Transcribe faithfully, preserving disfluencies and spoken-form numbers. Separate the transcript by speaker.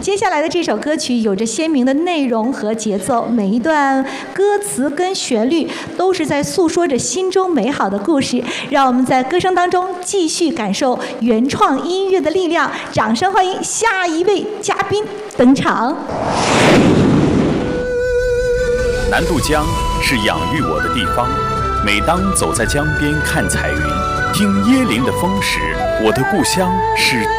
Speaker 1: 接下来的这首歌曲有着鲜明的内容和节奏，每一段歌词跟旋律都是在诉说着心中美好的故事。让我们在歌声当中继续感受原创音乐的力量。掌声欢迎下一位嘉宾登场。
Speaker 2: 南渡江是养育我的地方，每当走在江边看彩云，听椰林的风时，我的故乡是